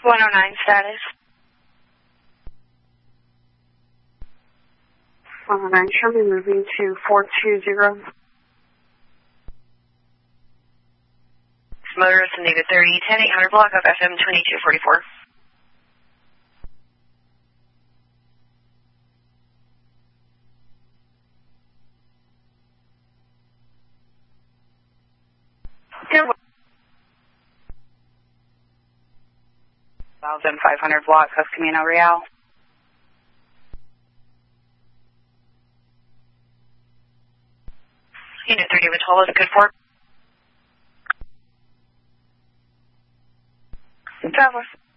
109 status. 109, show me moving to 420. Motorist needed 30, 10, 800 block of FM 2244. Yeah. 1,500 block of Camino Real. Unit 30 with 12 is good for. Traveler.